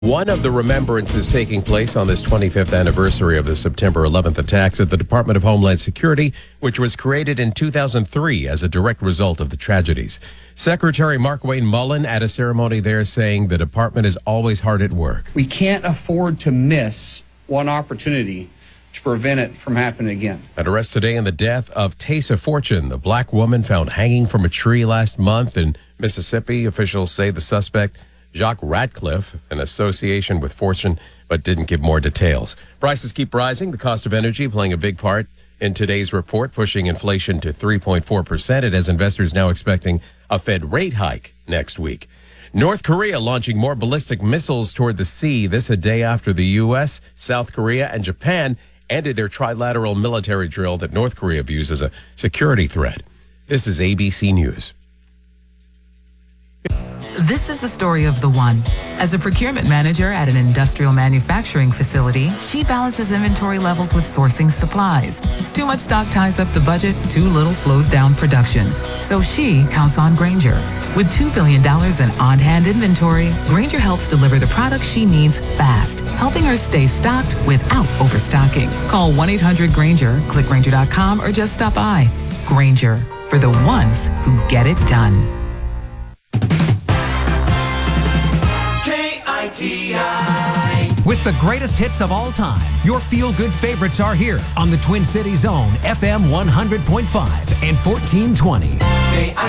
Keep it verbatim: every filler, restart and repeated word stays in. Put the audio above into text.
One of the remembrances taking place on this twenty-fifth anniversary of the September eleventh attacks at the Department of Homeland Security, which was created in two thousand three as a direct result of the tragedies. Secretary Markwayne Mullin at a ceremony there saying the department is always hard at work. We can't afford to miss one opportunity to prevent it from happening again. An arrest today in the death of Taysa Fortune, the black woman found hanging from a tree last month in Mississippi. Officials say the suspect, Jacques Radcliffe, an association with Fortune, but didn't give more details. Prices keep rising. The cost of energy playing a big part in today's report, pushing inflation to three point four percent. It has investors now expecting a Fed rate hike next week. North Korea launching more ballistic missiles toward the sea. This a day after the U S, South Korea, and Japan ended their trilateral military drill that North Korea views as a security threat. This is A B C News. This is the story of the one. As a procurement manager at an industrial manufacturing facility, she balances inventory levels with sourcing supplies. Too much stock ties up the budget, too little slows down production. So she counts on Grainger. With two billion dollars in on-hand inventory, Grainger helps deliver the products she needs fast, helping her stay stocked without overstocking. Call one eight hundred Grainger, click Grainger dot com, or just stop by. Grainger, for the ones who get it done. With the greatest hits of all time, your feel-good favorites are here on the Twin Cities own F M one hundred point five and fourteen twenty.